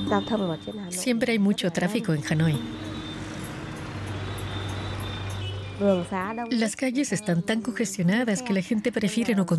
Siempre hay mucho tráfico en Hanoi. Las calles están tan congestionadas que la gente prefiere no